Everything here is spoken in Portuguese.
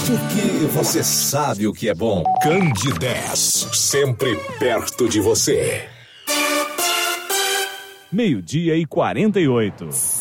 Porque você sabe o que é bom. Candidez, sempre perto de você. 12:48.